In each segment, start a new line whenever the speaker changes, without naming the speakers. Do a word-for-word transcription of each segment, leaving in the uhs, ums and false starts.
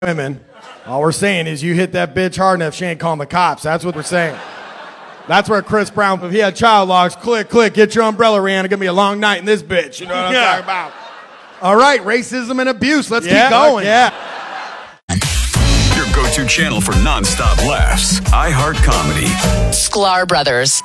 women. All we're saying is you hit that bitch hard enough, she ain't calling the cops. That's what we're saying. That's where Chris Brown, if he had child locks, click, click, get your umbrella, Rihanna. Gonna be a long night in this bitch. You know what I'm yeah. talking about? All right, racism and abuse. Let's yeah, keep going. Yeah.
Your go-to channel for nonstop laughs. iHeart Comedy.
Sklar Brothers.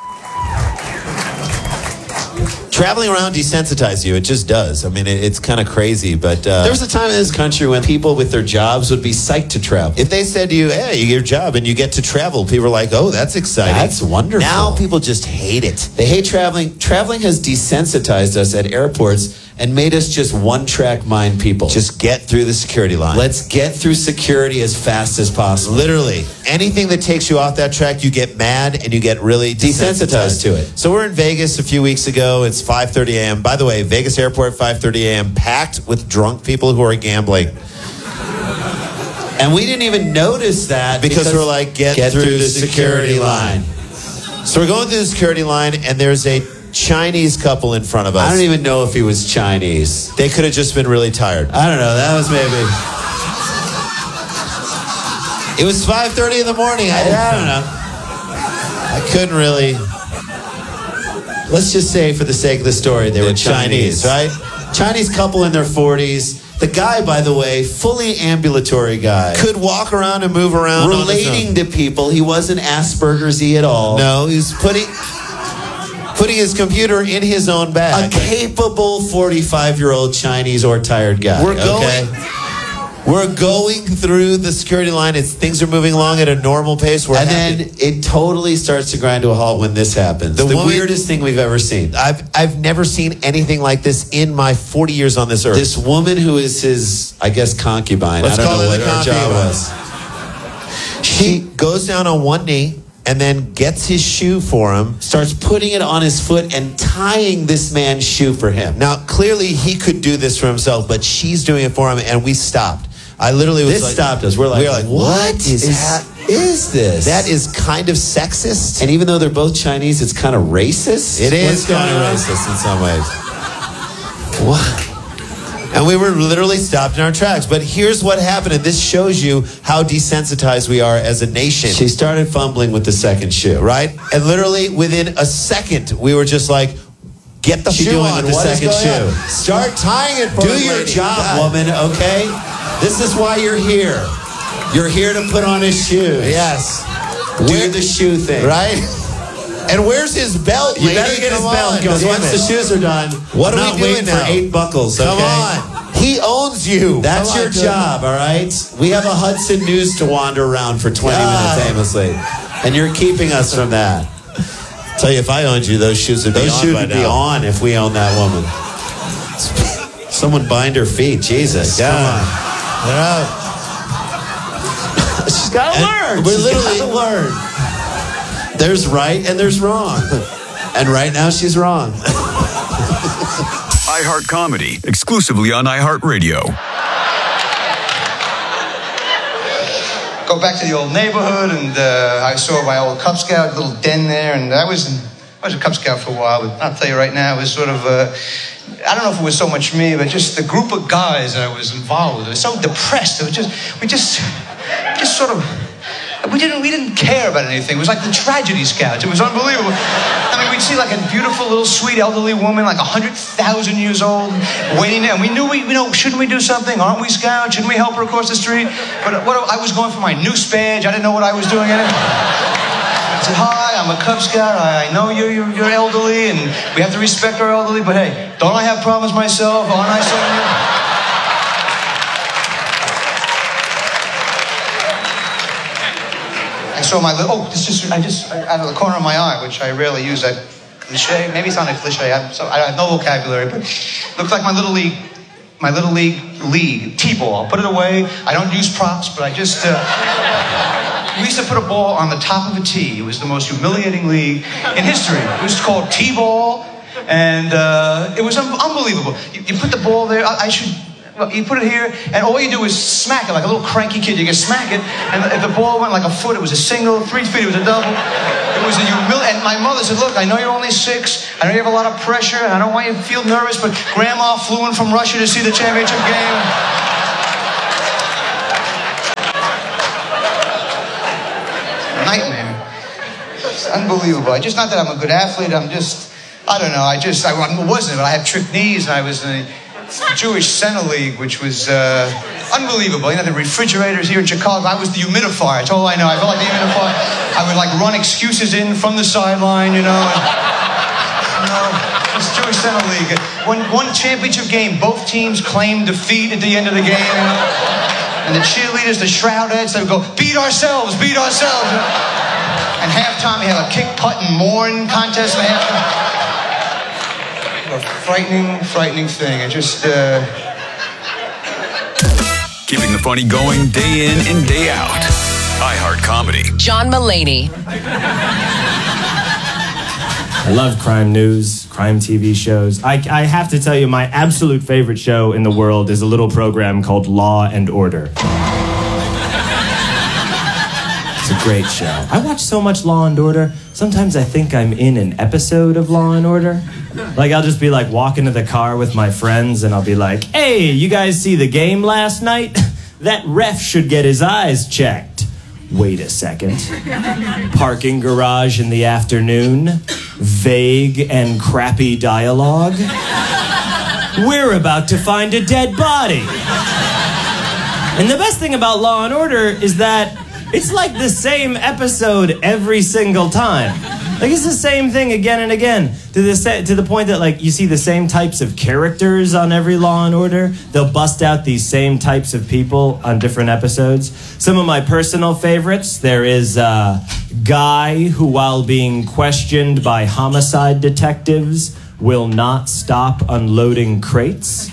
Traveling around desensitizes you. It just does. I mean, it, it's kind of crazy. But uh, there was a time in this country when people with their jobs would be psyched to travel. If they said to you, hey, you get your job and you get to travel, people were like, oh, that's exciting.
That's wonderful.
Now people just hate it. They hate traveling. Traveling has desensitized us at airports and made us just one-track mind people. Just get through the security line. Let's get through security as fast as possible. Literally. Anything that takes you off that track, you get mad and you get really desensitized to it. So we're in Vegas a few weeks ago. It's five thirty a.m. By the way, Vegas airport, five thirty a.m., packed with drunk people who are gambling. And we didn't even notice that because, because we're like, get, get through, through the security, security line. line. So we're going through the security line and there's a Chinese couple in front of us.
I don't even know if he was Chinese.
They could have just been really tired.
I don't know. That was maybe...
It was five thirty in the morning. I, I don't know. I couldn't really... Let's just say, for the sake of the story, they They're were Chinese, Chinese, right? Chinese couple in their forties. The guy, by the way, fully ambulatory guy. Could walk around and move around. Relating to people. He wasn't Asperger's-y at all. No, he was putting... Putting his computer in his own bag. A capable forty-five-year-old Chinese or tired guy. We're going, okay? We're going through the security line. It's, things are moving along at a normal pace. We're
and
happy.
Then it totally starts to grind to a halt when this happens.
The,
the
woman,
weirdest thing we've ever seen.
I've I've never seen anything like this in my forty years on this earth.
This woman who is his, I guess, concubine.
Let's
I don't
call
know
her
what
the
her job was.
She goes down on one knee and then gets his shoe for him,
starts putting it on his foot and tying this man's shoe for him.
Now, clearly he could do this for himself, but she's doing it for him, and we stopped. I literally was
this
like...
This stopped us. We're like,
we were like what, what is,
is,
ha-
is this?
That is kind of sexist.
And even though they're both Chinese, it's kind of racist?
It is kind of racist in some ways. What? And we were literally stopped in our tracks. But here's what happened, and this shows you how desensitized we are as a nation.
She started fumbling with the second shoe.
Right? And literally within a second, we were just like, get the
she
shoe
doing
on.
The second shoe.
On? Start tying it for
Do
her,
your
lady.
job,
God.
woman, okay? This is why you're here. You're here to put on his shoes.
Yes.
Do
Where,
the shoe thing.
Right? And where's his belt,
You
lady?
better get
Come
his belt, because once
it.
the shoes are done,
what
I'm
are
not
we doing
waiting
now?
for eight buckles, okay?
Come on. He owns you.
That's
Come
your
on,
job, all right? We have a Hudson News to wander around for twenty
God.
minutes aimlessly. And you're keeping us from that.
Tell you, if I owned you, those shoes would be
those
on
shoes
by
would
now.
be on if we owned that woman. Someone bind her feet. Jesus.
God.
Come on.
They're out.
She's got to learn.
We're
She's
literally
got to learn. There's right and there's wrong. And right now she's wrong.
iHeart Comedy, exclusively on iHeartRadio.
Go back to the old neighborhood, and uh, I saw my old Cub Scout little den there, and I was in, I was a Cub Scout for a while, but I'll tell you right now, it was sort of, uh, I don't know if it was so much me, but just the group of guys that I was involved with. It was so depressed. It was just, we just, just sort of, we didn't, we didn't care about anything. It was like the tragedy scouts. It was unbelievable. I mean, we'd see like a beautiful little sweet elderly woman, like a hundred thousand years old, waiting there. And we knew we, you know, shouldn't we do something? Aren't we scouts? Shouldn't we help her across the street? But what I was going for my noose badge. I didn't know what I was doing in it. I said, hi, I'm a Cub Scout. I, I know you're, you're, you're elderly, and we have to respect our elderly. But hey, don't I have problems myself? Aren't I so you? I saw my little, oh, this just, I just, out of the corner of my eye, which I rarely use that cliche. Maybe it's not a cliche. I, so, I have no vocabulary, but it looks like my little league, my little league league, T-ball. I'll put it away. I don't use props, but I just, uh, we used to put a ball on the top of a tee. It was the most humiliating league in history. It was called T-ball, and uh, it was un- unbelievable. You, you put the ball there, I, I should, well, you put it here, and all you do is smack it like a little cranky kid. You can smack it, and if the ball went like a foot, it was a single. Three feet, it was a double. It was a humil. And my mother said, "Look, I know you're only six. I know you have a lot of pressure, and I don't want you to feel nervous, but Grandma flew in from Russia to see the championship game." nightmare. It's unbelievable. I just, not that I'm a good athlete, I'm just, I don't know, I just, I wasn't, but I had trick knees, and I was in the Jewish Center League, which was uh, unbelievable. You know, the refrigerators here in Chicago, I was the humidifier, that's all I know. I felt like the humidifier. I would like run excuses in from the sideline, you know, and, you know, this Jewish Center League. One, one championship game, both teams claimed defeat at the end of the game, you know? And the cheerleaders, the shroudheads, they would go, beat ourselves, beat ourselves. And halftime, we had a kick, putt, and mourn contest at halftime. A frightening, frightening thing. I just, uh...
Keeping the funny going day in and day out. iHeart Comedy.
John Mulaney.
I love crime news, crime T V shows. I, I have to tell you, my absolute favorite show in the world is a little program called Law and Order. It's a great show. I watch so much Law and Order, sometimes I think I'm in an episode of Law and Order. Like, I'll just be like walking to the car with my friends and I'll be like, hey, you guys see the game last night? That ref should get his eyes checked. Wait a second. Parking garage in the afternoon? Vague and crappy dialogue? We're about to find a dead body. And the best thing about Law and Order is that it's like the same episode every single time. Like, it's the same thing again and again, to the to the point that, like, you see the same types of characters on every Law and Order. They'll bust out these same types of people on different episodes. Some of my personal favorites, there is a guy who, while being questioned by homicide detectives, will not stop unloading crates.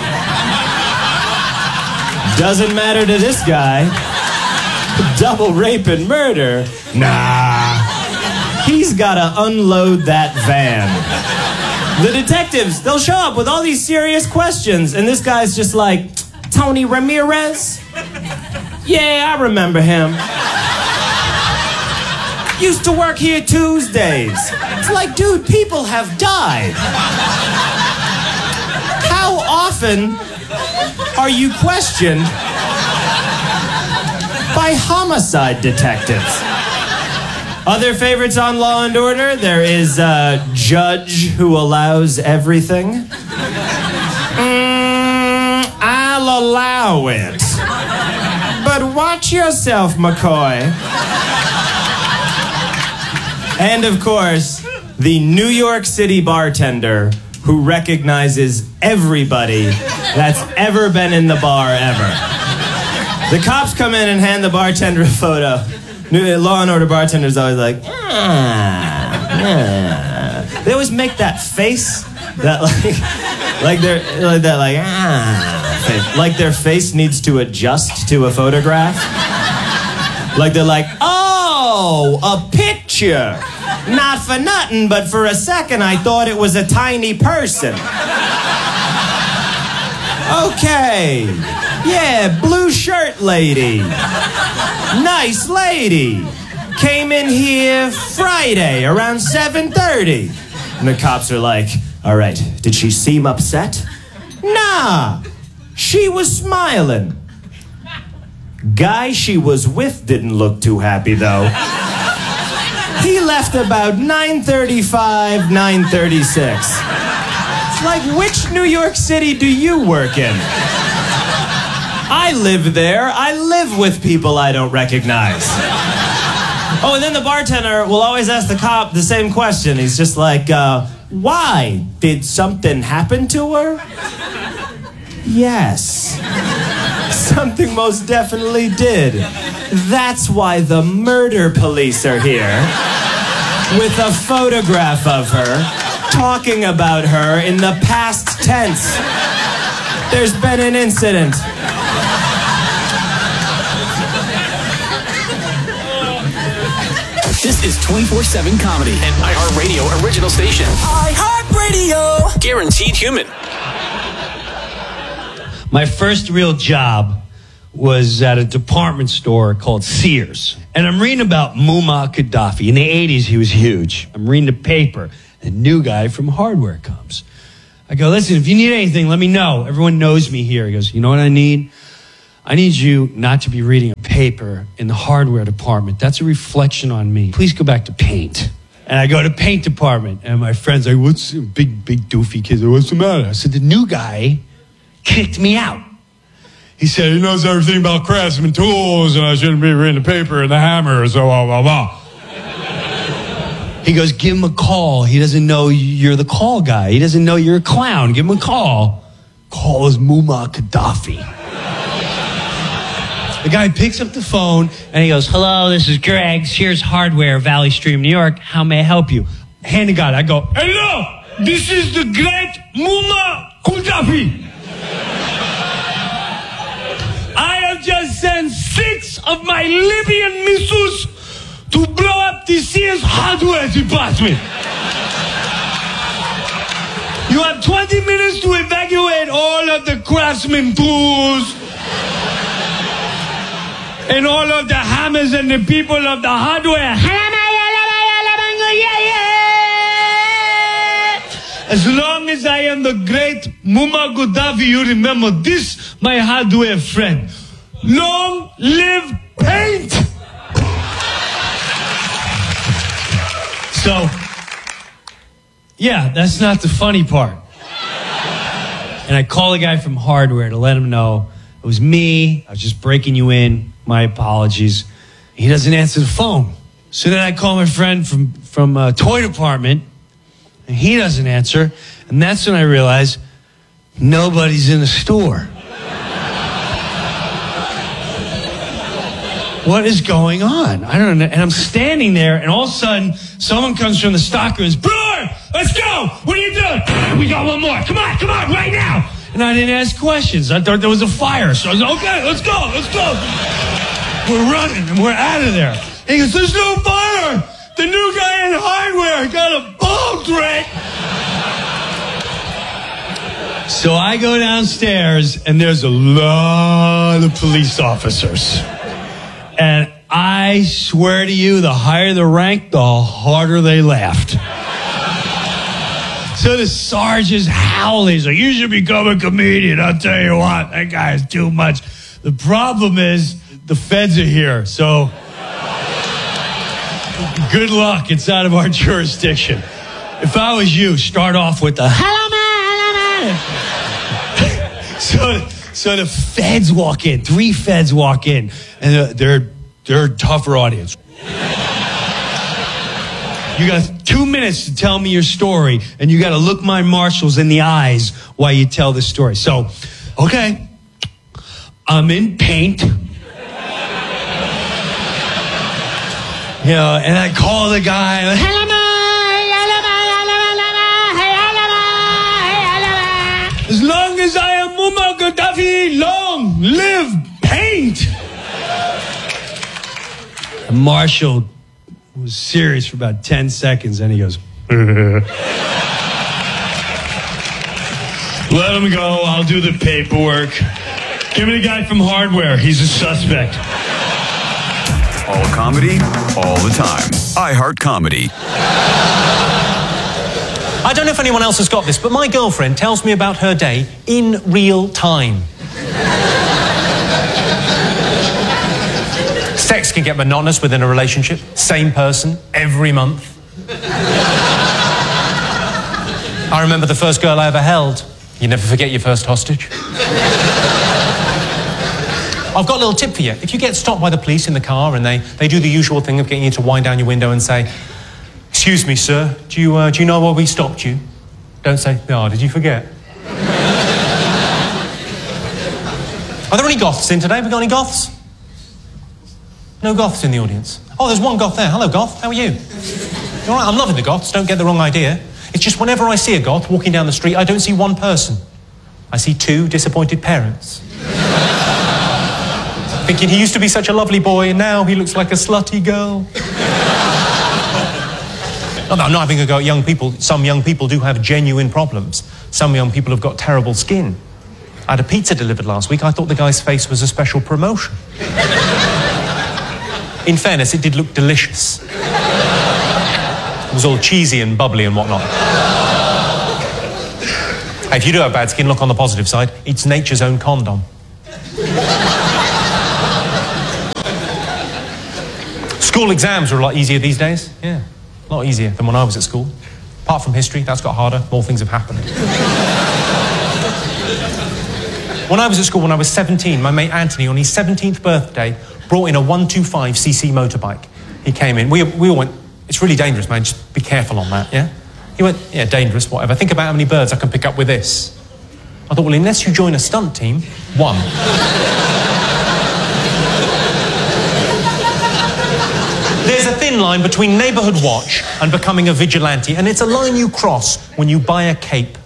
Doesn't matter to this guy. Double rape and murder? Nah. He's gotta unload that van. The detectives, they'll show up with all these serious questions, and this guy's just like, Tony Ramirez? Yeah, I remember him. Used to work here Tuesdays. It's like, dude, people have died. How often are you questioned by homicide detectives? Other favorites on Law and Order, there is a judge who allows everything. Mm, I'll allow it. But watch yourself, McCoy. And of course, the New York City bartender who recognizes everybody that's ever been in the bar ever. The cops come in and hand the bartender a photo. Law and Order bartender's always like, ah, ah. They always make that face, that like, like they're like that, like ah, face. Like their face needs to adjust to a photograph. Like they're like, oh, a picture. Not for nothing, but for a second I thought it was a tiny person. Okay. Yeah, blue shirt lady. Nice lady. Came in here Friday around seven thirty. And the cops are like, all right, did she seem upset? Nah, she was smiling. Guy she was with didn't look too happy, though. He left about nine thirty-five, nine thirty-six. It's like, which New York City do you work in? I live there. I live with people I don't recognize. Oh, and then the bartender will always ask the cop the same question. He's just like, uh, why? Did something happen to her? Yes. Something most definitely did. That's why the murder police are here. With a photograph of her, talking about her in the past tense. There's been an incident.
This is twenty-four seven Comedy, an iHeartRadio original station. iHeartRadio! Guaranteed human.
My first real job was at a department store called Sears. And I'm reading about Muammar Gaddafi. In the eighties, he was huge. I'm reading the paper. The new guy from Hardware comes. I go, listen, if you need anything, let me know. Everyone knows me here. He goes, you know what I need? I need you not to be reading a paper in the hardware department. That's a reflection on me. Please go back to paint. And I go to paint department, and my friend's like, what's big, big doofy kid? What's the matter? I said, the new guy kicked me out. He said, he knows everything about craftsman tools, and I shouldn't be reading the paper and the hammer, so blah, blah, blah. He goes, give him a call. He doesn't know you're the call guy. He doesn't know you're a clown. Give him a call. Call is Muammar Gaddafi. The guy picks up the phone, and he goes, hello, this is Greg, Sears Hardware, Valley Stream, New York. How may I help you? Hand to God, I go, hello, this is the great Muammar Gaddafi. I have just sent six of my Libyan missiles to blow up the Sears Hardware department. You have twenty minutes to evacuate all of the craftsman tools and all of the hammers and the people of the hardware. As long as I am the great Muammar Gaddafi, you remember this, my hardware friend. Long live paint! So, yeah, that's not the funny part. And I call a guy from hardware to let him know it was me. I was just breaking you in. My apologies. He doesn't answer the phone. So then I call my friend from, from uh, toy department, and he doesn't answer. And that's when I realize nobody's in the store. What is going on? I don't know. And I'm standing there, and all of a sudden, someone comes from the stock rooms. Brewer, let's go! What are you doing? We got one more. Come on, come on, right now! And I didn't ask questions. I thought there was a fire. So I was like, okay, let's go, let's go. We're running, and we're out of there. And he goes, there's no fire! The new guy in hardware got a ball trick! So I go downstairs, and there's a lot of police officers. And I swear to you, the higher the rank, the harder they laughed. So the sergeant's howling. He's like, you should become a comedian. I'll tell you what, that guy is too much. The problem is, the feds are here. So good luck. It's out of our jurisdiction. If I was you, start off with the hello man, hello man. so, so the feds walk in. Three feds walk in. And they're they're a tougher audience. You got two minutes to tell me your story, and you got to look my marshals in the eyes while you tell the story. So, okay, I'm in paint. You know, and I call the guy. As long as I am Muammar Gaddafi, long live paint. The marshal was serious for about ten seconds, and he goes, let him go, I'll do the paperwork. Give me the guy from hardware, he's a suspect.
All comedy, all the time. iHeart Comedy.
I don't know if anyone else has got this, but my girlfriend tells me about her day in real time. Sex can get monotonous within a relationship. Same person, every month. I remember the first girl I ever held. You never forget your first hostage. I've got a little tip for you. If you get stopped by the police in the car and they, they do the usual thing of getting you to wind down your window and say, excuse me, sir, do you, uh, do you know why we stopped you? Don't say, oh, did you forget? Are there any goths in today? Have we got any goths? No goths in the audience. Oh, there's one goth there. Hello, goth. How are you? You all right? I'm loving the goths. Don't get the wrong idea. It's just whenever I see a goth walking down the street, I don't see one person. I see two disappointed parents. Thinking he used to be such a lovely boy and now he looks like a slutty girl. No, I'm not having a go at young people. Some young people do have genuine problems. Some young people have got terrible skin. I had a pizza delivered last week. I thought the guy's face was a special promotion. In fairness, it did look delicious. It was all cheesy and bubbly and whatnot. Hey, if you do have bad skin, look on the positive side. It's nature's own condom. School exams are a lot easier these days. Yeah, a lot easier than when I was at school. Apart from history, that's got harder. More things have happened. When I was at school, when I was seventeen, my mate Anthony, on his seventeenth birthday, brought in a one twenty-five c c motorbike. He came in. We, we all went, it's really dangerous, man. Just be careful on that, yeah? He went, yeah, dangerous, whatever. Think about how many birds I can pick up with this. I thought, well, unless you join a stunt team, one. There's a thin line between neighbourhood watch and becoming a vigilante, and it's a line you cross when you buy a cape.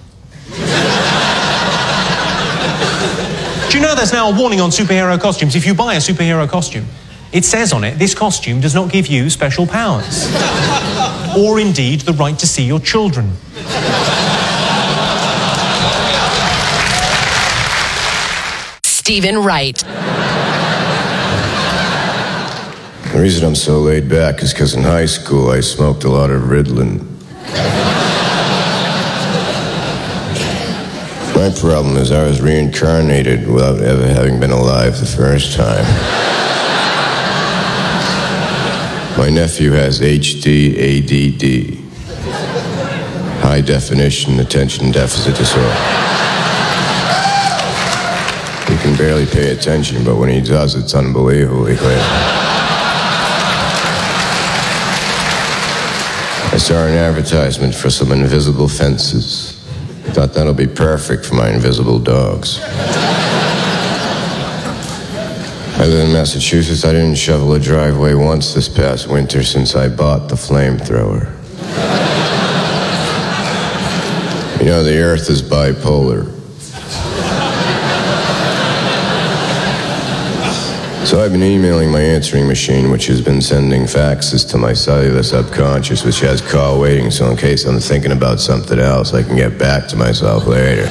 Do you know there's now a warning on superhero costumes? If you buy a superhero costume, it says on it, this costume does not give you special powers. Or indeed, the right to see your children.
Stephen Wright.
The reason I'm so laid back is because in high school I smoked a lot of Ritalin. My problem is I was reincarnated without ever having been alive the first time. My nephew has H D A D D. High definition attention deficit disorder. He can barely pay attention, but when he does, it's unbelievably clear. I saw an advertisement for some invisible fences. I thought that'll be perfect for my invisible dogs. I live in Massachusetts. I didn't shovel a driveway once this past winter since I bought the flamethrower. You know, the earth is bipolar. So I've been emailing my answering machine, which has been sending faxes to my cellular subconscious, which has call waiting, so in case I'm thinking about something else, I can get back to myself later.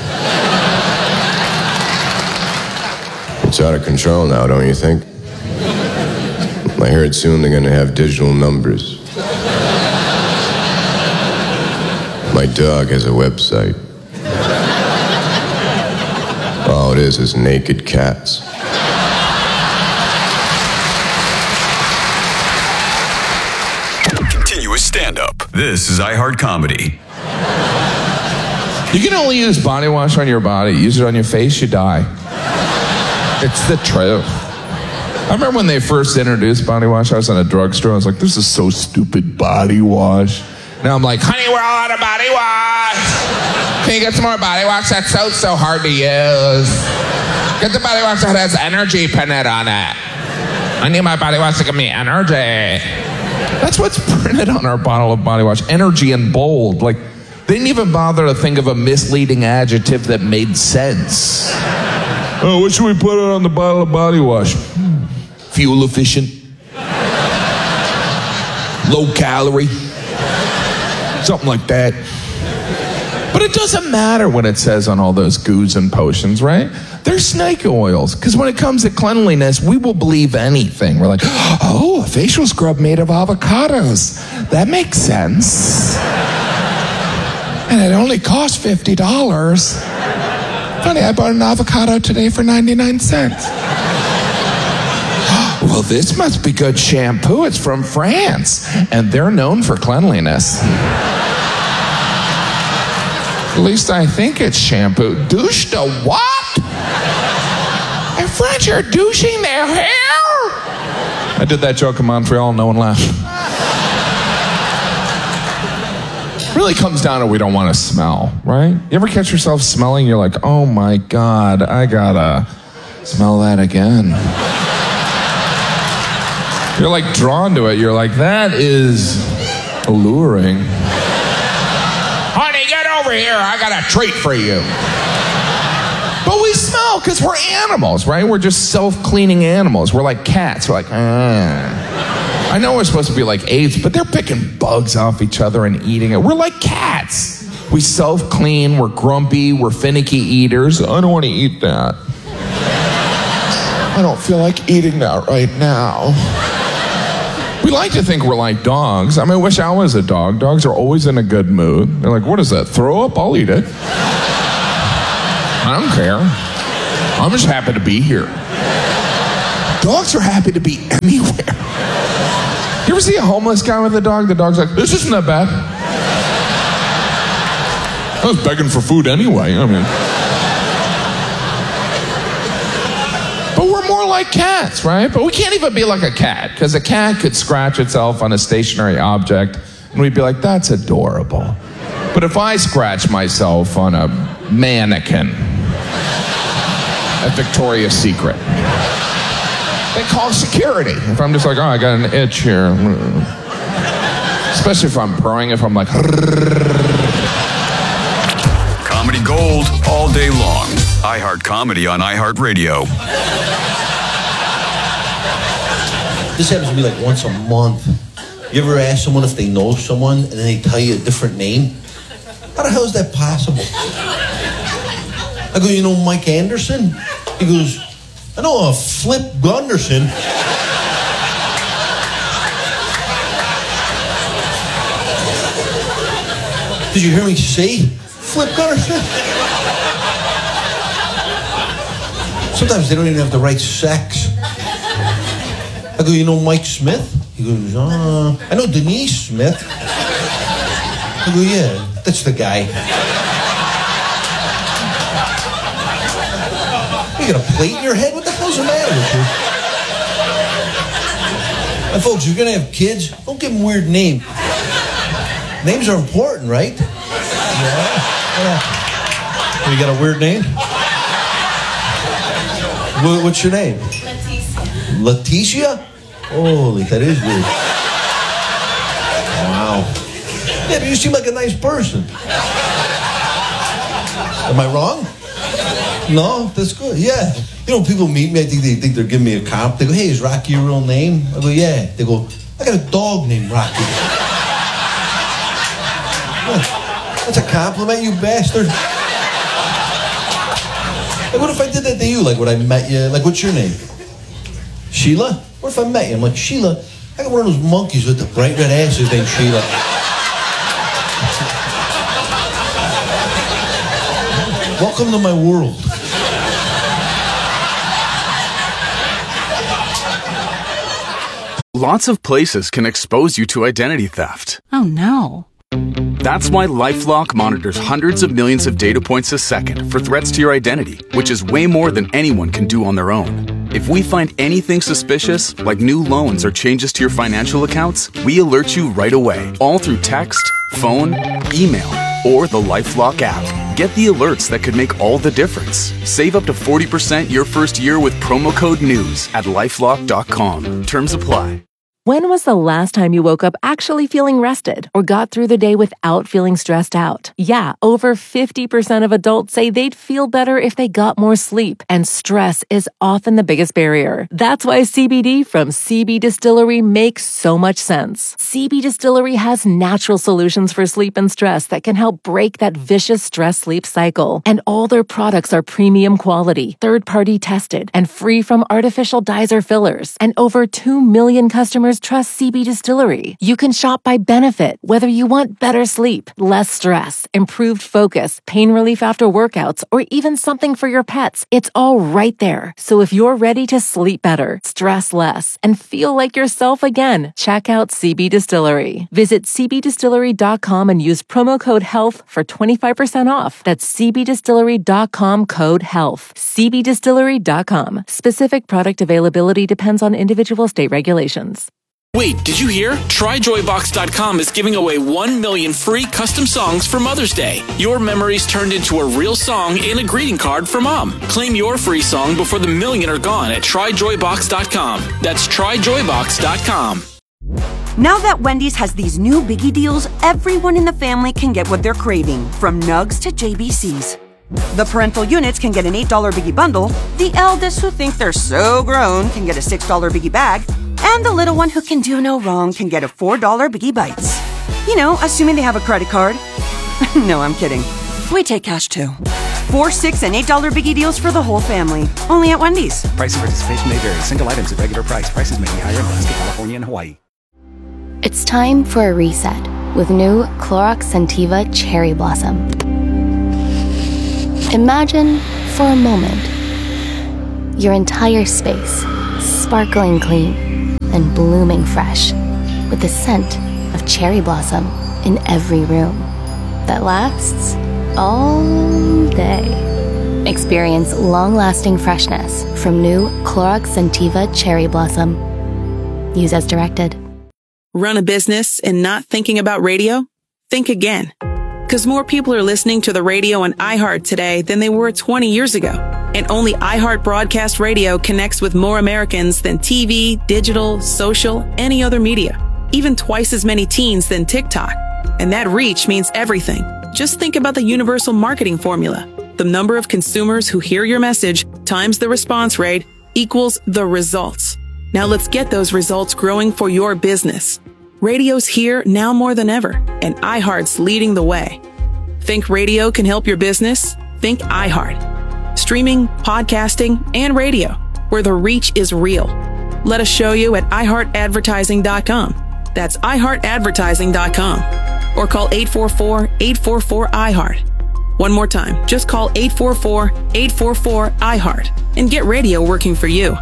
It's out of control now, don't you think? I heard soon they're going to have digital numbers. My dog has a website. All it is is naked cats.
Continuous stand-up. This is iHeart Comedy.
You can only use body wash on your body. Use it on your face, you die. It's the truth. I remember when they first introduced body wash, I was in a drugstore. I was like, this is so stupid, body wash. Now I'm like, honey, we're all out of body wash. Can you get some more body wash? That soap's so hard to use. Get the body wash that has energy printed on it. I need my body wash to give me energy. That's what's printed on our bottle of body wash. Energy in bold. Like, they didn't even bother to think of a misleading adjective that made sense. Oh, what should we put on the bottle of body wash? Fuel efficient. Low calorie. Something like that. But it doesn't matter what it says on all those goos and potions, right? They're snake oils. Because when it comes to cleanliness, we will believe anything. We're like, oh, a facial scrub made of avocados. That makes sense. And it only costs fifty dollars. Funny, I bought an avocado today for ninety-nine cents. Well, this must be good shampoo. It's from France. And they're known for cleanliness. At least I think it's shampoo. Douche the what? And French are douching their hair? I did that joke in Montreal, no one laughed. It really comes down to we don't want to smell, right? You ever catch yourself smelling? You're like, oh my God, I gotta smell that again. You're like drawn to it. You're like, that is alluring. Honey, get over here. I got a treat for you. But we smell because we're animals, right? We're just self-cleaning animals. We're like cats. We're like, ah. I know we're supposed to be like apes, but they're picking bugs off each other and eating it. We're like cats. We self-clean. We're grumpy. We're finicky eaters. I don't want to eat that. I don't feel like eating that right now. We like to think we're like dogs. I mean, I wish I was a dog. Dogs are always in a good mood. They're like, what is that? Throw up? I'll eat it. I don't care. I'm just happy to be here. Dogs are happy to be anywhere. You ever ever see a homeless guy with a dog? The dog's like, this isn't that bad. I was begging for food anyway. I mean. But we're more like cats, right? But we can't even be like a cat, because a cat could scratch itself on a stationary object, and we'd be like, that's adorable. But if I scratch myself on a mannequin at Victoria's Secret, they call security. If I'm just like, oh, I got an itch here. Especially if I'm purring, if I'm like...
Comedy Gold all day long. iHeart Comedy on iHeartRadio.
This happens to me like once a month. You ever ask someone if they know someone and then they tell you a different name? How the hell is that possible? I go, you know Mike Anderson? He goes, I know a Flip Gunderson. Did you hear me say Flip Gunderson? Sometimes they don't even have the right sex. I go, you know Mike Smith? He goes, uh, I know Denise Smith. I go, yeah, that's the guy. You got a plate in your head? What the hell's the matter with you? And folks, if you're gonna have kids, don't give them weird names. Names are important, right? Yeah. yeah. You got a weird name? What, what's your name? Leticia. Leticia? Holy, that is weird. Wow. Yeah, but you seem like a nice person. Am I wrong? No, that's good. Yeah. You know, people meet me, I think they think they're giving me a comp. They go, hey, is Rocky your real name? I go, yeah. They go, I got a dog named Rocky. Yeah. That's a compliment, you bastard. Like, what if I did that to you? Like, when I met you, like, what's your name? Sheila? What if I met you? I'm like, Sheila, I got one of those monkeys with the bright red asses named Sheila. Welcome to my world.
Lots of places can expose you to identity theft.
Oh, no.
That's why LifeLock monitors hundreds of millions of data points a second for threats to your identity, which is way more than anyone can do on their own. If we find anything suspicious, like new loans or changes to your financial accounts, we alert you right away, all through text, phone, email, or the LifeLock app. Get the alerts that could make all the difference. Save up to forty percent your first year with promo code NEWS at lifelock dot com. Terms apply.
When was the last time you woke up actually feeling rested or got through the day without feeling stressed out? Yeah, over fifty percent of adults say they'd feel better if they got more sleep, and stress is often the biggest barrier. That's why C B D from C B Distillery makes so much sense. C B Distillery has natural solutions for sleep and stress that can help break that vicious stress-sleep cycle. And all their products are premium quality, third-party tested, and free from artificial dyes or fillers. And over two million customers trust C B Distillery. You can shop by benefit, whether you want better sleep, less stress, improved focus, pain relief after workouts, or even something for your pets. It's all right there. So if you're ready to sleep better, stress less, and feel like yourself again, check out C B Distillery. Visit c b distillery dot com and use promo code HEALTH for twenty-five percent off. That's c b distillery dot com code HEALTH. c b distillery dot com. Specific product availability depends on individual state regulations.
Wait, did you hear? try joy box dot com is giving away one million free custom songs for Mother's Day. Your memories turned into a real song and a greeting card for Mom. Claim your free song before the million are gone at try joy box dot com. That's try joy box dot com.
Now that Wendy's has these new biggie deals, everyone in the family can get what they're craving, from nugs to J B Cs. The parental units can get an eight dollar biggie bundle, the eldest who think they're so grown can get a six dollar biggie bag, and the little one who can do no wrong can get a four dollar Biggie Bites. You know, assuming they have a credit card. No, I'm kidding. We take cash too. Four, six, and eight dollar Biggie deals for the whole family. Only at Wendy's.
Price and participation may vary. Single items at regular price. Prices may be higher in Alaska, California, and Hawaii.
It's time for a reset with new Clorox Scentiva Cherry Blossom. Imagine, for a moment, your entire space sparkling clean and blooming fresh. with the scent of cherry blossom in every room that lasts all day. Experience long-lasting freshness from new Clorox Scentiva Cherry Blossom. Use as directed.
Run a business and not thinking about radio? Think again. Because more people are listening to the radio on iHeart today than they were twenty years ago. And only iHeart Broadcast Radio connects with more Americans than T V, digital, social, any other media. Even twice as many teens than TikTok. And that reach means everything. Just think about the universal marketing formula. The number of consumers who hear your message times the response rate equals the results. Now let's get those results growing for your business. Radio's here now more than ever, and iHeart's leading the way. Think radio can help your business? Think iHeart. Streaming, podcasting, and radio, where the reach is real. Let us show you at i heart advertising dot com. That's i heart advertising dot com. Or call eight four four, eight four four, I heart. One more time, just call eight four four, eight four four, I heart and get radio working for you.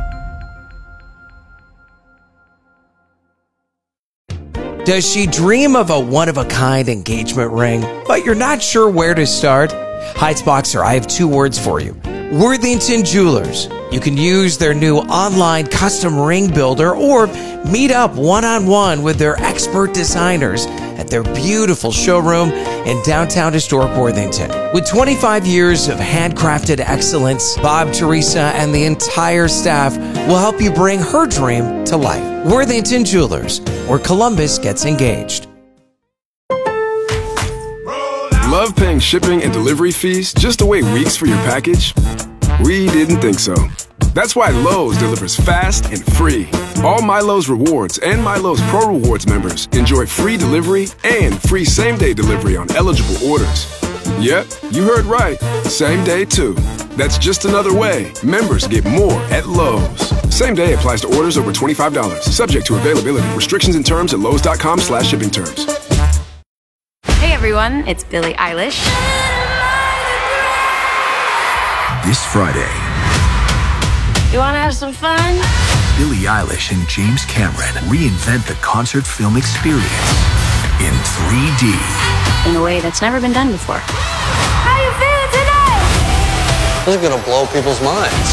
Does she dream of a one-of-a-kind engagement ring, but you're not sure where to start? Heights Boxer, I have two words for you. Worthington Jewelers. You can use their new online custom ring builder or meet up one-on-one with their expert designers at their beautiful showroom in downtown historic Worthington. With twenty-five years of handcrafted excellence, Bob, Teresa, and the entire staff will help you bring her dream to life. Worthington Jewelers, where Columbus gets engaged.
Love paying shipping and delivery fees just to wait weeks for your package? We didn't think so. That's why Lowe's delivers fast and free. All My Lowe's Rewards and My Lowe's Pro Rewards members enjoy free delivery and free same-day delivery on eligible orders. Yep, you heard right. Same day, too. That's just another way members get more at Lowe's. Same day applies to orders over twenty-five dollars. Subject to availability. Restrictions and terms at lowes dot com slash shipping terms.
Hey everyone, it's Billie Eilish.
This Friday,
You wanna have some fun?
Billie Eilish and James Cameron reinvent the concert film experience in three D.
In a way that's never been done before. How you feeling today?
This is gonna blow people's minds.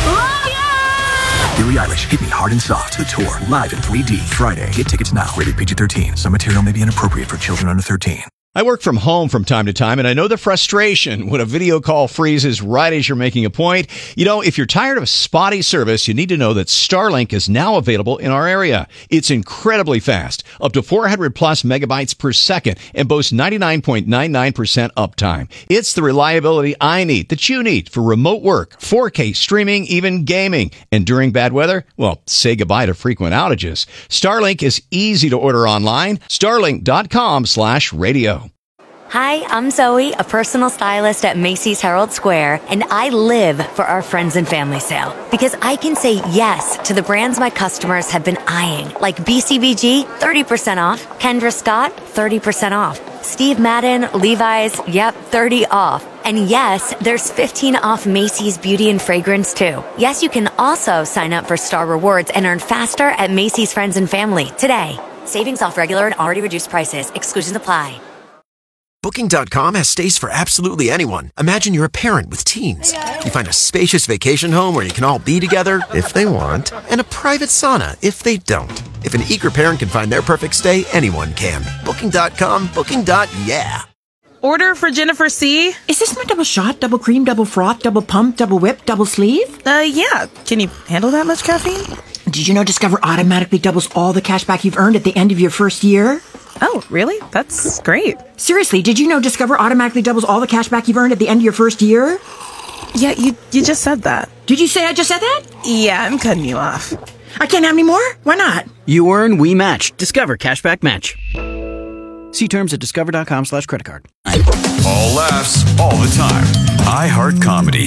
Billie Eilish, Hit Me Hard and Soft, the tour, live in three D, Friday. Get tickets now, rated P G thirteen. Some material may be inappropriate for children under thirteen.
I work from home from time to time, and I know the frustration when a video call freezes right as you're making a point. You know, if you're tired of spotty service, you need to know that Starlink is now available in our area. It's incredibly fast, up to four hundred plus megabytes per second, and boasts ninety-nine point nine nine percent uptime. It's the reliability I need, that you need, for remote work, four K streaming, even gaming. And during bad weather, well, say goodbye to frequent outages. Starlink is easy to order online. Starlink dot com slash radio.
Hi, I'm Zoe, a personal stylist at Macy's Herald Square, and I live for our friends and family sale because I can say yes to the brands my customers have been eyeing, like B C B G, thirty percent off, Kendra Scott, thirty percent off, Steve Madden, Levi's, yep, thirty off. And yes, there's fifteen off Macy's Beauty and Fragrance too. Yes, you can also sign up for Star Rewards and earn faster at Macy's Friends and Family today. Savings off regular and already reduced prices. Exclusions apply.
Booking dot com has stays for absolutely anyone. Imagine you're a parent with teens. You find a spacious vacation home where you can all be together, if they want, and a private sauna, if they don't. If an eager parent can find their perfect stay, anyone can. Booking dot com, Booking. Yeah.
Order for Jennifer C.
Is this my double shot, double cream, double froth, double pump, double whip, double sleeve?
Uh, yeah. Can you handle that much caffeine?
Did you know Discover automatically doubles all the cash back you've earned at the end of your first year?
Oh, really? That's great.
Seriously, did you know Discover automatically doubles all the cash back you've earned at the end of your first year?
Yeah, you you just said that.
Did you say I just said that?
Yeah, I'm cutting you off.
I can't have any more? Why not?
You earn, we match. Discover Cashback Match. See terms at discover dot com slash credit card.
All laughs, all the time. iHeart Comedy.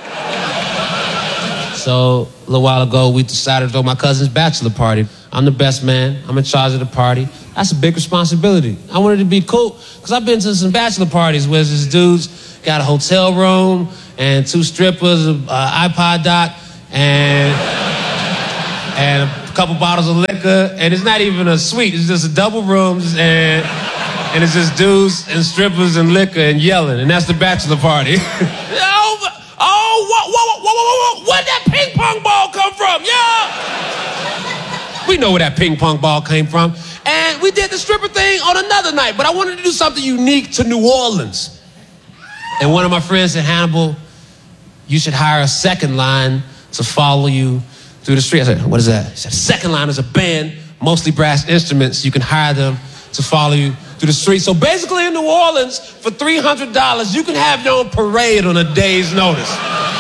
So, a little while ago, we decided to throw my cousin's bachelor party. I'm the best man. I'm in charge of the party. That's a big responsibility. I wanted to be cool, because I've been to some bachelor parties where this dude's got a hotel room and two strippers, an uh, iPod dock, and, and a couple bottles of liquor, and it's not even a suite. It's just a double rooms, and and it's just dudes and strippers and liquor and yelling, and that's the bachelor party. oh, oh, what, what, what, what, what, where'd that ping pong ball come from? Yeah. We know where that ping pong ball came from. And we did the stripper thing on another night, but I wanted to do something unique to New Orleans. And one of my friends said, Hannibal, you should hire a second line to follow you through the street. I said, what is that? He said, second line is a band, mostly brass instruments. You can hire them to follow you through the street. So basically in New Orleans, for three hundred dollars, you can have your own parade on a day's notice.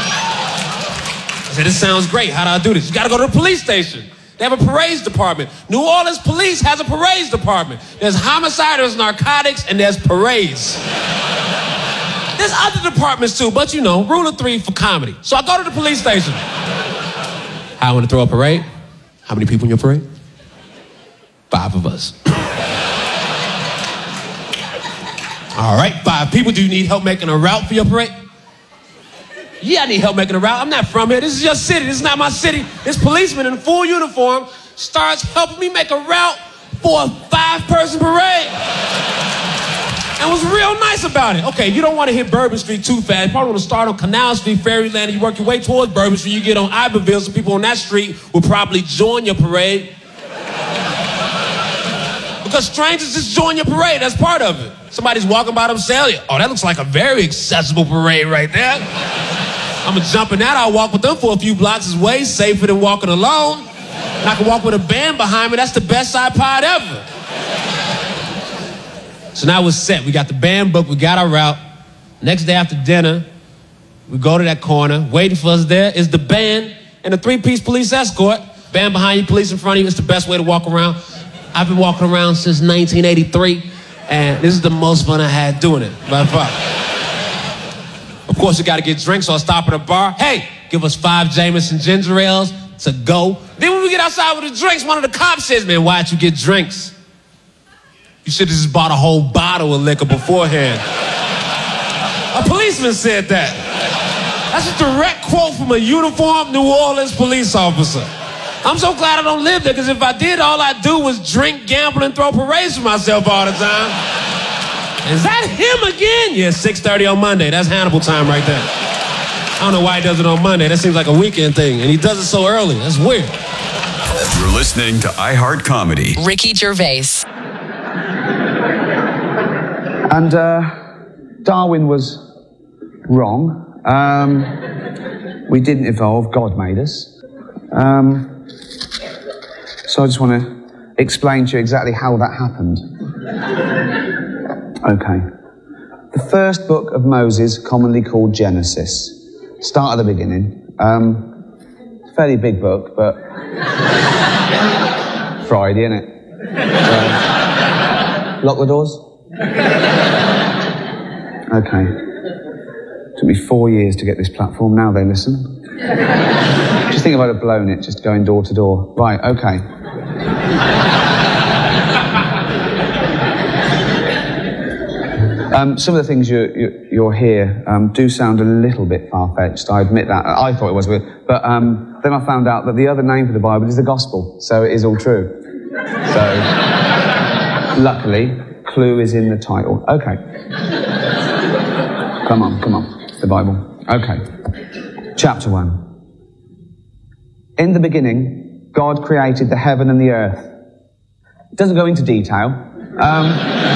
I said, this sounds great. How do I do this? You got to go to the police station. They have a parades department. New Orleans police has a parades department. There's homicide, there's narcotics, and there's parades. There's other departments too, but you know, rule of three for comedy. So I go to the police station. I want to throw a parade. How many people in your parade? Five of us. All right, five people. Do you need help making a route for your parade? Yeah, I need help making a route. I'm not from here. This is your city. This is not my city. This policeman in full uniform starts helping me make a route for a five-person parade. And was real nice about it. Okay, you don't want to hit Bourbon Street too fast. You probably want to start on Canal Street, Fairyland, and you work your way towards Bourbon Street. You get on Iberville, so people on that street will probably join your parade. Because strangers just join your parade. That's part of it. Somebody's walking by themselves. Oh, that looks like a very accessible parade right there. I'm going to jump in that. I'll walk with them for a few blocks. It's way safer than walking alone. And I can walk with a band behind me. That's the best iPod ever. So now we're set. We got the band booked. We got our route. Next day after dinner, we go to that corner. Waiting for us there is the band and a three-piece police escort. Band behind you, police in front of you. It's the best way to walk around. I've been walking around since nineteen eighty-three, and this is the most fun I had doing it, by far. Of course, you got to get drinks, so I stop at a bar. Hey, give us five Jameson ginger ales to go. Then when we get outside with the drinks, one of the cops says, man, why'd you get drinks? You should have just bought a whole bottle of liquor beforehand. A policeman said that. That's a direct quote from a uniformed New Orleans police officer. I'm so glad I don't live there, because if I did, all I'd do was drink, gamble, and throw parades for myself all the time. Is that him again? Yeah, six thirty on Monday. That's Hannibal time right there. I don't know why he does it on Monday. That seems like a weekend thing, and he does it so early. That's weird.
You're listening to iHeart Comedy.
Ricky Gervais.
And uh, Darwin was wrong. Um, we didn't evolve. God made us. Um, so I just want to explain to you exactly how that happened. Okay. The first book of Moses, commonly called Genesis. Start at the beginning. Um, fairly big book, but Friday, innit? So, lock the doors? Okay. Took me four years to get this platform. Now they listen. Just think if I'd have blown it, just going door to door. Right, okay. Um, some of the things you, you, you'll hear um, do sound a little bit far-fetched. I admit that. I thought it was, but um, then I found out that the other name for the Bible is the Gospel, so it is all true. So, luckily, clue is in the title. Okay. Come on, come on. The Bible. Okay. Chapter one. In the beginning, God created the heaven and the earth. It doesn't go into detail. Um,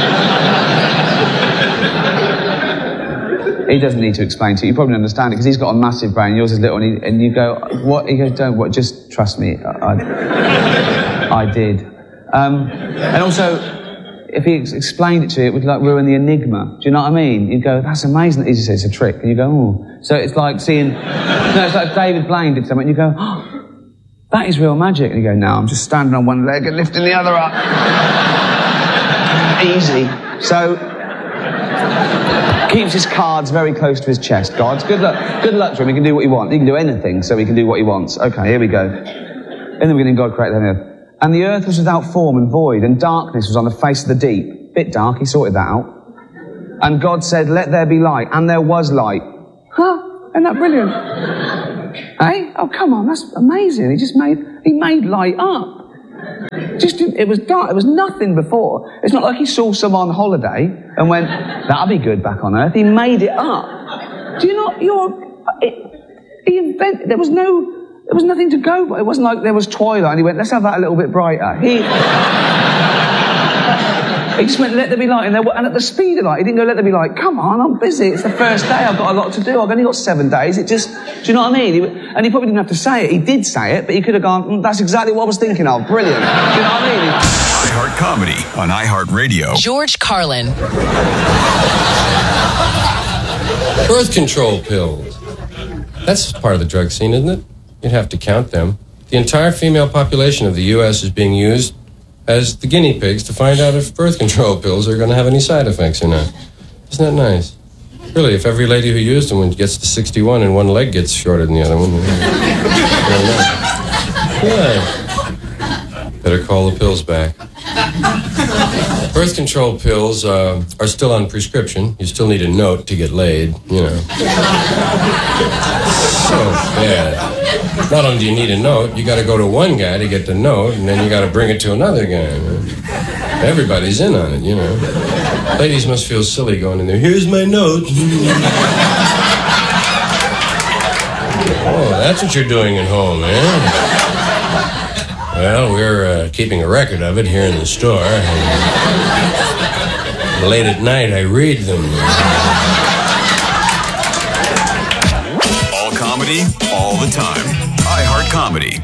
he doesn't need to explain to you. You probably understand it because he's got a massive brain. Yours is little, and, he, and you go, "What?" He goes, "Don't. What? Just trust me. I, I, I did." Um, and also, if he ex- explained it to you, it would like ruin the enigma. Do you know what I mean? You'd go, "That's amazing." He just says it's a trick, and you go, "Oh." So it's like seeing. No, it's like if David Blaine did something, and you go, "Oh, that is real magic." And you go, "No, I'm just standing on one leg and lifting the other up." Easy. So, keeps his cards very close to his chest. God's good luck. Good luck to him. He can do what he wants. He can do anything, so he can do what he wants. Okay, here we go. In the beginning, God created the earth. And the earth was without form and void, and darkness was on the face of the deep. Bit dark, he sorted that out. And God said, "Let there be light," and there was light. Huh? Isn't that brilliant? Hey? Oh, come on, that's amazing. He just made, he made light up. Just, it was dark, it was nothing before. It's not like he saw someone on holiday and went, that'll be good back on Earth. He made it up. Do you not, you're, it, he invented, there was no, there was nothing to go by. It wasn't like there was twilight and he went, let's have that a little bit brighter. He, he just went, let there be light. And, there, and at the speed of light, he didn't go, let there be light. Come on, I'm busy. It's the first day. I've got a lot to do. I've only got seven days. It just, do you know what I mean? He, and he probably didn't have to say it. He did say it, but he could have gone, mm, that's exactly what I was thinking of. Brilliant. Do you know what I mean?
iHeart Comedy on iHeartRadio.
George Carlin.
Birth control pills. That's part of the drug scene, isn't it? You'd have to count them. The entire female population of the U S is being used as the guinea pigs to find out if birth control pills are going to have any side effects or not. Isn't that nice? Really, if every lady who used them gets to sixty-one and one leg gets shorter than the other one. Yeah. Better call the pills back. Birth control pills uh, are still on prescription. You still need a note to get laid, you know. So bad. Not only do you need a note, you got to go to one guy to get the note, and then you got to bring it to another guy. Everybody's in on it, you know. Ladies must feel silly going in there. Here's my note. Oh, that's what you're doing at home, eh? Well, we're uh, keeping a record of it here in the store. And late at night, I read them.
All comedy, all the time. iHeart Comedy.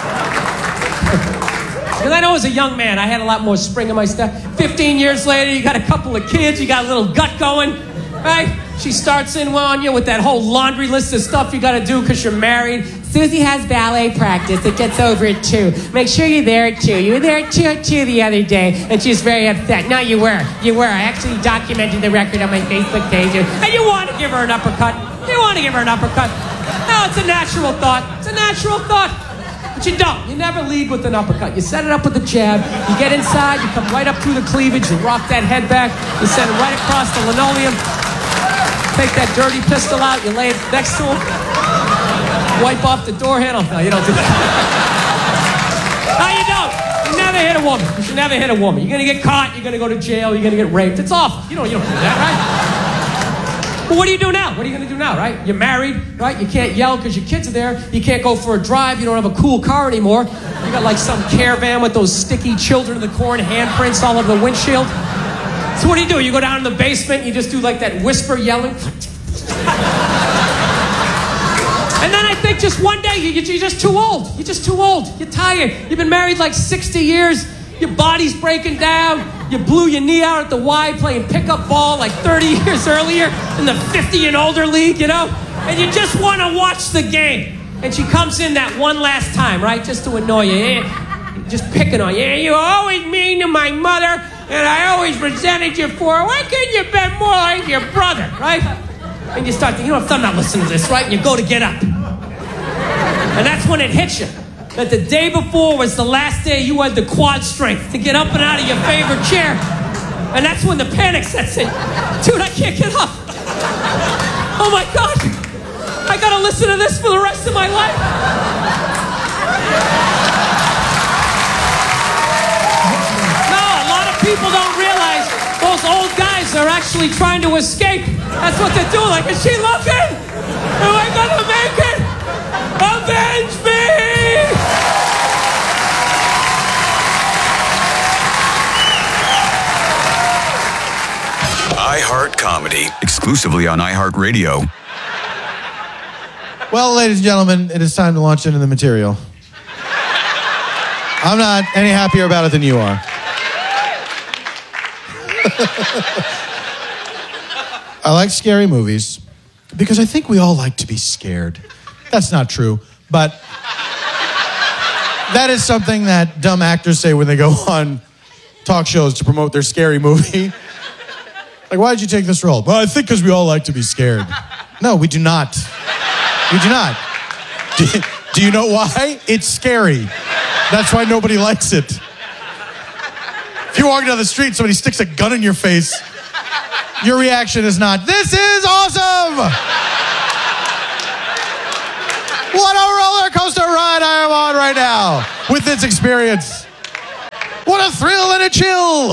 Because I know as a young man, I had a lot more spring in my step. Fifteen years later, you got a couple of kids, you got a little gut going, right? She starts in on you with that whole laundry list of stuff you got to do because you're married. Susie has ballet practice. It gets over at two. Make sure you're there at two. You were there at two at two the other day, and she's very upset. No, you were. You were. I actually documented the record on my Facebook page, and you want to give her an uppercut. You want to give her an uppercut. No, it's a natural thought. It's a natural thought. But you don't. You never lead with an uppercut. You set it up with a jab. You get inside. You come right up through the cleavage. You rock that head back. You send it right across the linoleum. Take that dirty pistol out. You lay it next to him. Wipe off the door handle. No, you don't do that. No, you don't. You never hit a woman. You should never hit a woman. You're going to get caught. You're going to go to jail. You're going to get raped. It's awful. You don't, you don't do that, right? But what do you do now? What are you going to do now, right? You're married, right? You can't yell because your kids are there. You can't go for a drive. You don't have a cool car anymore. You got like some caravan with those sticky children of the corn handprints all over the windshield. So what do you do? You go down in the basement. You just do like that whisper yelling. And then I think just one day, you, you're just too old. You're just too old. You're tired. You've been married like sixty years. Your body's breaking down. You blew your knee out at the Y playing pickup ball like thirty years earlier in the fifty and older league, you know? And you just want to watch the game. And she comes in that one last time, right? Just to annoy you. Yeah? Just picking on you. Yeah, you always mean to my mother, and I always resented you for her. Why couldn't you be more like your brother, right? And you start thinking, you know, if I'm not listening to this, right? And you go to get up. And that's when it hits you. That the day before was the last day you had the quad strength to get up and out of your favorite chair. And that's when the panic sets in. Dude, I can't get up. Oh my God. I gotta listen to this for the rest of my life. No, a lot of people don't realize those old guys are actually trying to escape. That's what they're doing. Like, is she looking? Am I gonna make it? Avenge me!
iHeart Comedy, exclusively on iHeartRadio.
Well, ladies and gentlemen, it is time to launch into the material. I'm not any happier about it than you are. I like scary movies because I think we all like to be scared. That's not true, but that is something that dumb actors say when they go on talk shows to promote their scary movie. Like, why did you take this role? Well, I think because we all like to be scared. No, we do not. We do not. Do, do you know why? It's scary. That's why nobody likes it. If you're walking down the street, somebody sticks a gun in your face, your reaction is not, this is awesome! What a roller coaster ride I am on right now with this experience. What a thrill and a chill.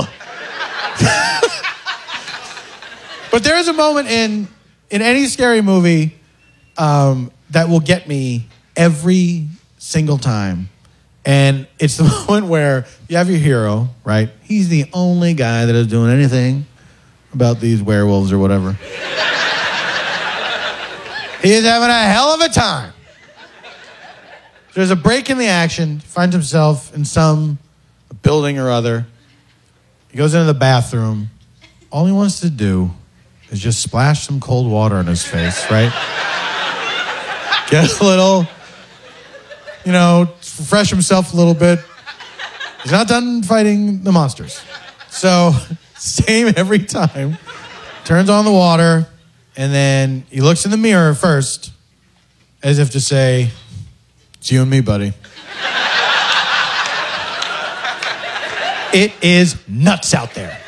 But there is a moment in in any scary movie um, that will get me every single time. And it's the moment where you have your hero, right? He's the only guy that is doing anything about these werewolves or whatever. He is having a hell of a time. There's a break in the action. He finds himself in some building or other. He goes into the bathroom. All he wants to do is just splash some cold water on his face, right? Get a little, you know, refresh himself a little bit. He's not done fighting the monsters. So, same every time. Turns on the water, and then he looks in the mirror first, as if to say, it's you and me, buddy. It is nuts out there.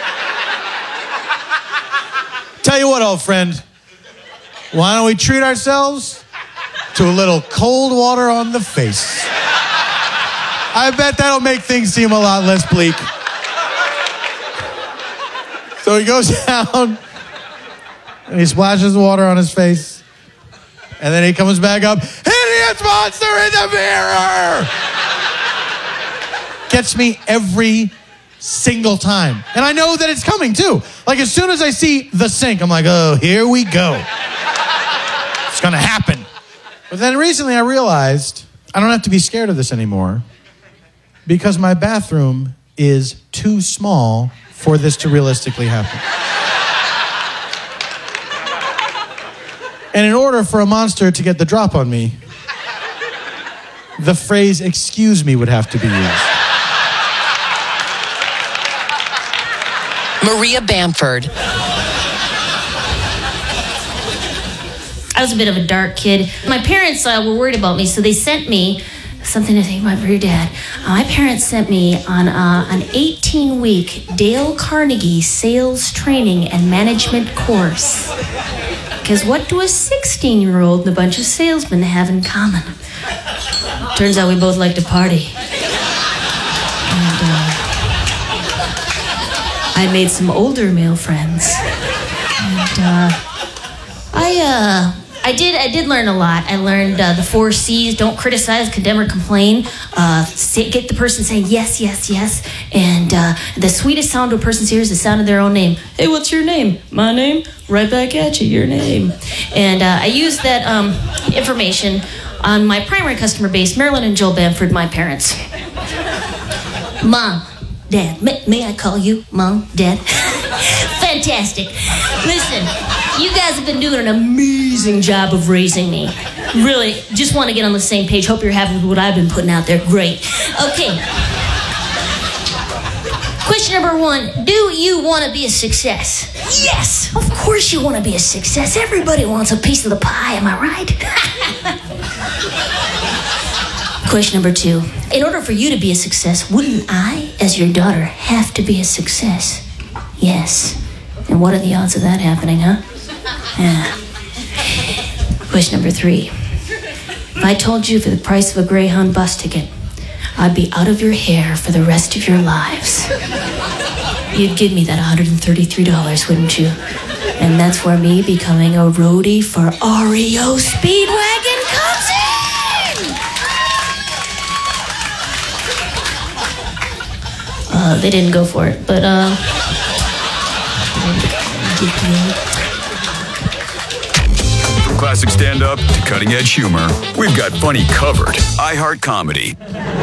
Tell you what, old friend, why don't we treat ourselves to a little cold water on the face? I bet that'll make things seem a lot less bleak. So he goes down and he splashes water on his face, and then he comes back up, hideous monster in the mirror! Gets me every single time. And I know that it's coming too. Like as soon as I see the sink, I'm like, oh, here we go. It's gonna happen. But then recently I realized I don't have to be scared of this anymore because my bathroom is too small for this to realistically happen. And in order for a monster to get the drop on me, the phrase excuse me would have to be used.
Maria Bamford.
I was a bit of a dark kid. My parents uh, were worried about me, so they sent me something to think about for your dad. Uh, my parents sent me on uh, an eighteen-week Dale Carnegie sales training and management course. Because what do a sixteen-year-old and a bunch of salesmen have in common? Turns out we both like to party. And, uh, I made some older male friends, and uh, I uh, I did I did learn a lot. I learned uh, the four C's: don't criticize, condemn, or complain. Uh, say, get the person saying yes, yes, yes, and uh, the sweetest sound to a person's ears is the sound of their own name. Hey, what's your name? My name. Right back at you. Your name. And uh, I used that um, information on my primary customer base, Marilyn and Joel Bamford, my parents. Mom. Dad, may, may I call you Mom, Dad? Fantastic. Listen, you guys have been doing an amazing job of raising me. Really, just want to get on the same page. Hope you're happy with what I've been putting out there. Great. Okay. Question number one, do you want to be a success? Yes, of course you want to be a success. Everybody wants a piece of the pie, am I right? Question number two. In order for you to be a success, wouldn't I, as your daughter, have to be a success? Yes. And what are the odds of that happening, huh? Yeah. Question number three. If I told you for the price of a Greyhound bus ticket, I'd be out of your hair for the rest of your lives, you'd give me that one hundred thirty-three dollars, wouldn't you? And that's where me becoming a roadie for R E O Speedwagon comes in! Uh, they didn't go for it, but, uh...
From classic stand-up to cutting-edge humor, we've got funny covered. iHeart Comedy.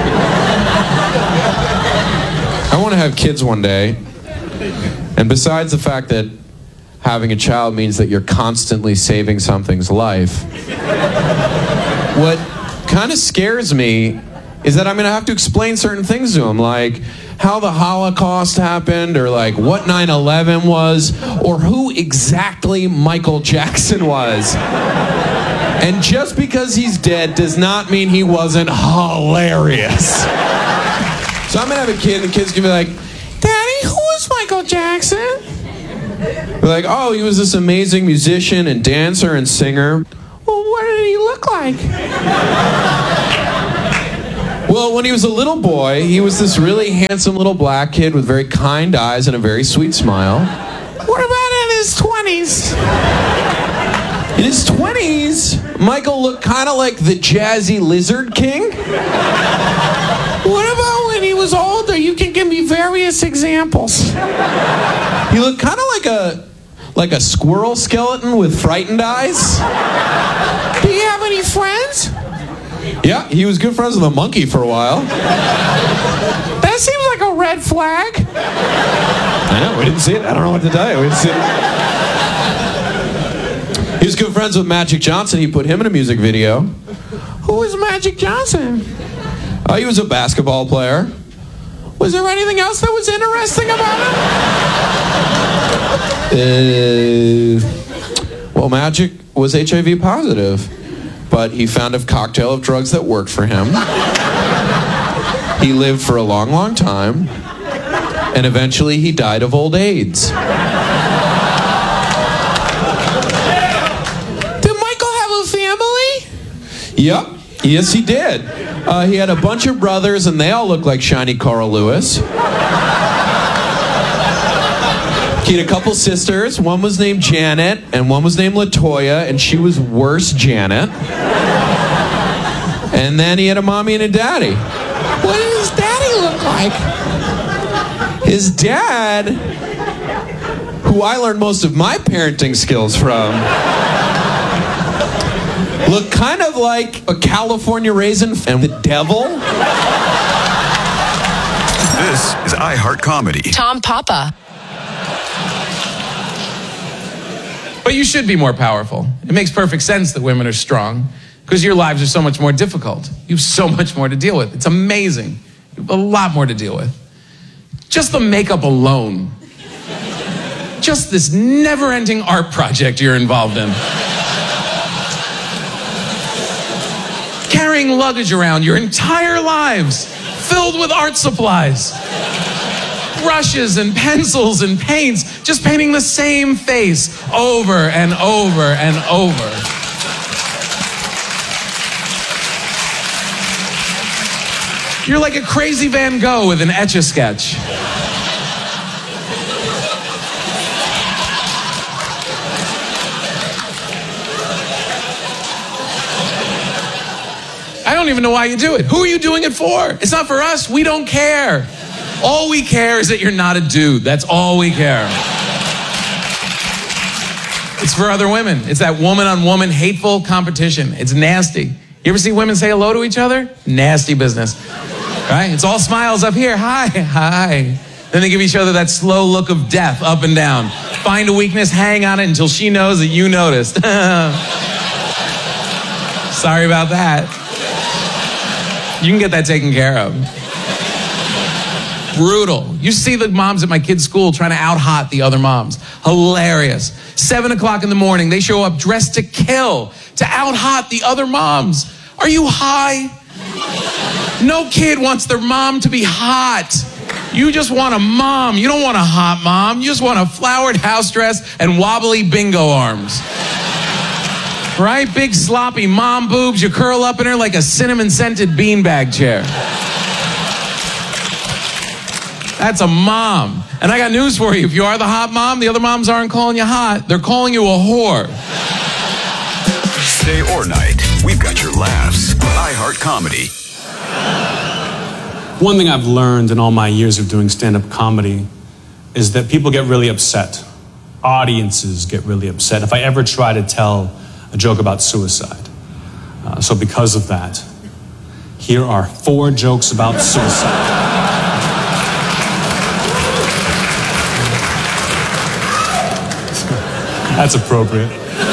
I want to have kids one day, and besides the fact that having a child means that you're constantly saving something's life, what kind of scares me is that I'm going to have to explain certain things to them, like how the Holocaust happened, or like what nine eleven was, or who exactly Michael Jackson was. And just because he's dead does not mean he wasn't hilarious. So I'm going to have a kid, and the kid's going to be like, Daddy, who was Michael Jackson? We're like, oh, he was this amazing musician and dancer and singer. Well, what did
he look like?
Well, when he was a little boy, he was this really handsome little black kid with very kind eyes and a very sweet smile.
What about in his twenties?
In his twenties, Michael looked kind of like the jazzy Lizard King.
What about when he was older? You can give me various examples.
He looked kind of like a like a squirrel skeleton with frightened eyes.
Do you have any friends?
Yeah, he was good friends with a monkey for a while.
That seems like a red flag.
I know, we didn't see it. I don't know what to tell you. We didn't see it. He was good friends with Magic Johnson. He put him in a music video.
Who is Magic Johnson?
Oh, he was a basketball player.
Was there anything else that was interesting about
him? Uh, well, Magic was H I V positive, but he found a cocktail of drugs that worked for him. He lived for a long, long time, and eventually he died of old AIDS. Yep. Yes, he did. Uh, he had a bunch of brothers, and they all looked like shiny Carl Lewis. He had a couple sisters. One was named Janet, and one was named LaToya, and she was worse Janet. And then he had a mommy and a daddy.
What did his daddy look like?
His dad, who I learned most of my parenting skills from, look kind of like a California raisin and the devil.
This is iHeart Comedy.
Tom Papa.
But you should be more powerful. It makes perfect sense that women are strong because your lives are so much more difficult. You have so much more to deal with. It's amazing. You have a lot more to deal with. Just the makeup alone. Just this never-ending art project you're involved in. Carrying luggage around your entire lives, filled with art supplies. Brushes and pencils and paints, just painting the same face over and over and over. You're like a crazy Van Gogh with an Etch-a-Sketch. I don't even know why you do it. Who are you doing it for? It's not for us. We don't care. All we care is that you're not a dude. That's all we care. It's for other women. It's that woman-on-woman hateful competition. It's nasty. You ever see women say hello to each other? Nasty business. Right? It's all smiles up here. Hi, hi. Then they give each other that slow look of death up and down. Find a weakness, hang on it until she knows that you noticed. Sorry about that. You can get that taken care of. Brutal. You see the moms at my kids' school trying to out-hot the other moms. Hilarious. Seven o'clock in the morning, they show up dressed to kill, to out-hot the other moms. Are you high? No kid wants their mom to be hot. You just want a mom. You don't want a hot mom. You just want a flowered house dress and wobbly bingo arms. Right? Big sloppy mom boobs. You curl up in her like a cinnamon-scented beanbag chair. That's a mom. And I got news for you. If you are the hot mom, the other moms aren't calling you hot. They're calling you a whore.
Day or night, we've got your laughs. iHeart Comedy.
One thing I've learned in all my years of doing stand-up comedy is that people get really upset. Audiences get really upset if I ever try to tell a joke about suicide. Uh, so because of that, here are four jokes about suicide. That's appropriate.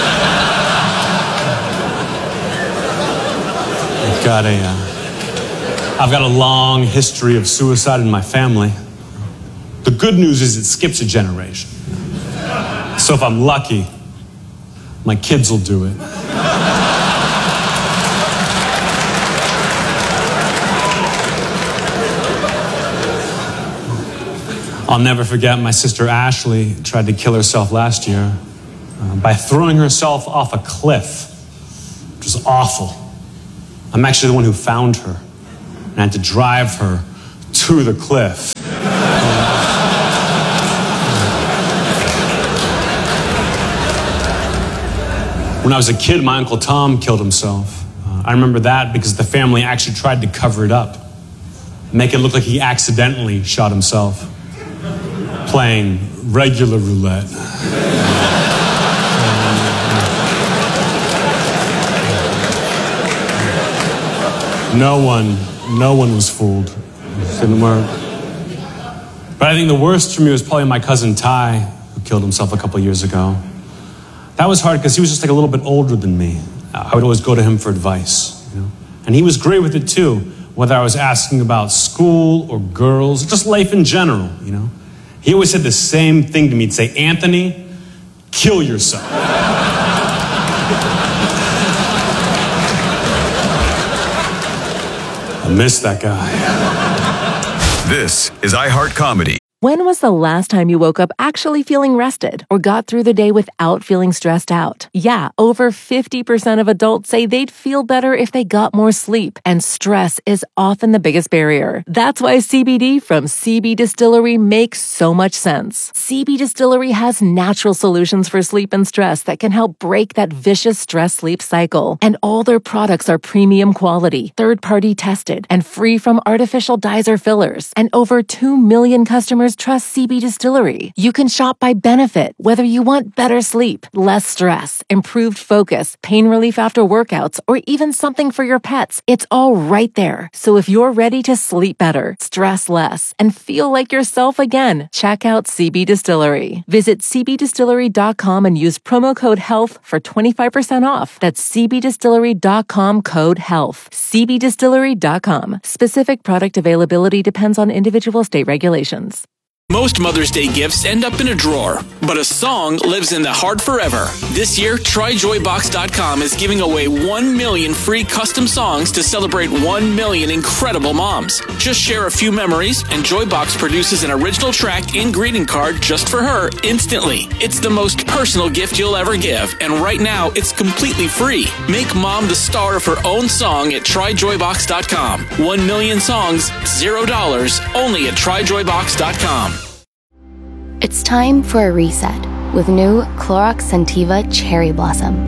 I've got a, uh, I've got a long history of suicide in my family. The good news is it skips a generation. So if I'm lucky, my kids will do it. I'll never forget my sister Ashley tried to kill herself last year uh, by throwing herself off a cliff. was awful. I'm actually the one who found her and had to drive her to the cliff. When I was a kid, my Uncle Tom killed himself. Uh, I remember that because the family actually tried to cover it up, make it look like he accidentally shot himself, playing regular roulette. No one, no one was fooled. It didn't work. But I think the worst for me was probably my cousin Ty, who killed himself a couple years ago. That was hard because he was just like a little bit older than me. I would always go to him for advice, you know? And he was great with it too, whether I was asking about school or girls, or just life in general, you know? He always said the same thing to me. He'd say, Anthony, kill yourself. I miss that guy.
This is iHeart Comedy.
When was the last time you woke up actually feeling rested or got through the day without feeling stressed out? Yeah, over fifty percent of adults say they'd feel better if they got more sleep, and stress is often the biggest barrier. That's why C B D from C B Distillery makes so much sense. C B Distillery has natural solutions for sleep and stress that can help break that vicious stress-sleep cycle. And all their products are premium quality, third-party tested, and free from artificial dyes or fillers. And over two million customers trust C B Distillery. You can shop by benefit, whether you want better sleep, less stress, improved focus, pain relief after workouts, or even something for your pets. It's all right there. So if you're ready to sleep better, stress less, and feel like yourself again, check out C B Distillery. Visit c b distillery dot com and use promo code HEALTH for twenty-five percent off. That's c b distillery dot com code HEALTH. c b distillery dot com. Specific product availability depends on individual state regulations.
Most Mother's Day gifts end up in a drawer, but a song lives in the heart forever. This year, try joy box dot com is giving away one million free custom songs to celebrate one million incredible moms. Just share a few memories, and Joybox produces an original track and greeting card just for her instantly. It's the most personal gift you'll ever give, and right now, it's completely free. Make mom the star of her own song at try joy box dot com. One million songs, zero dollars, only at try joy box dot com.
It's time for a reset with new Clorox Scentiva Cherry Blossom.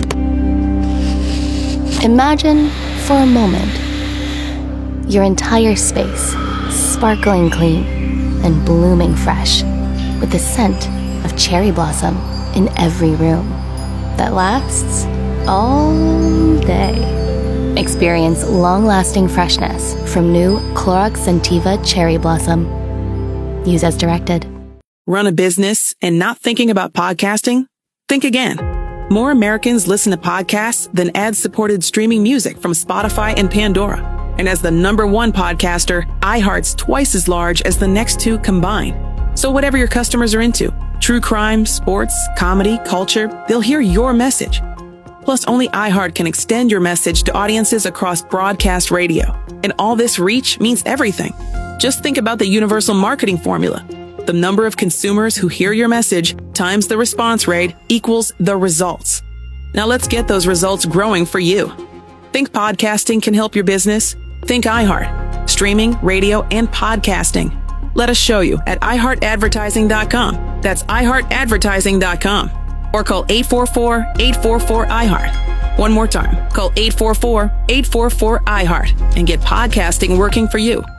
Imagine, for a moment, your entire space sparkling clean and blooming fresh with the scent of cherry blossom in every room that lasts all day. Experience long-lasting freshness from new Clorox Scentiva Cherry Blossom. Use as directed.
Run a business and not thinking about podcasting? Think again. More Americans listen to podcasts than ad-supported streaming music from Spotify and Pandora. And as the number one podcaster, iHeart's twice as large as the next two combined. So whatever your customers are into, true crime, sports, comedy, culture, they'll hear your message. Plus, only iHeart can extend your message to audiences across broadcast radio. And all this reach means everything. Just think about the universal marketing formula. The number of consumers who hear your message times the response rate equals the results. Now let's get those results growing for you. Think podcasting can help your business? Think iHeart. Streaming, radio, and podcasting. Let us show you at i heart advertising dot com. That's i heart advertising dot com. Or call eight four four, eight four four, I heart. One more time. Call eight four four, eight four four, I heart and get podcasting working for you.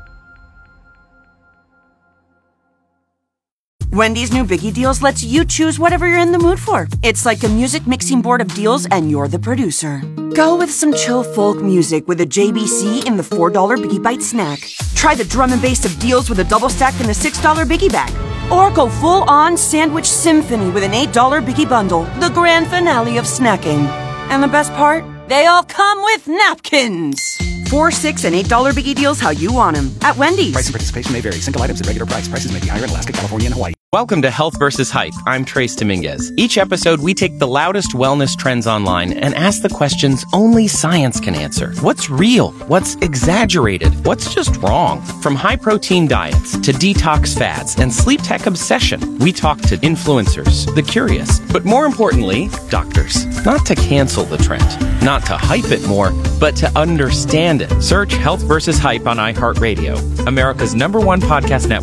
Wendy's new Biggie Deals lets you choose whatever you're in the mood for. It's like a music mixing board of deals, and you're the producer. Go with some chill folk music with a J B C in the four dollar Biggie Bite snack. Try the drum and bass of deals with a double stack in the six dollar Biggie Bag. Or go full-on sandwich symphony with an eight dollar Biggie Bundle, the grand finale of snacking. And the best part? They all come with napkins. Four, six, and eight dollar Biggie Deals how you want them at Wendy's.
Price and participation may vary. Single items at regular price. Prices may be higher in Alaska, California, and Hawaii. Welcome to Health versus. Hype. I'm Trace Dominguez. Each episode, we take the loudest wellness trends online and ask the questions only science can answer. What's real? What's exaggerated? What's just wrong? From high-protein diets to detox fads and sleep tech obsession, we talk to influencers, the curious, but more importantly, doctors. Not to cancel the trend, not to hype it more, but to understand it. Search Health versus. Hype on iHeartRadio, America's number one podcast network.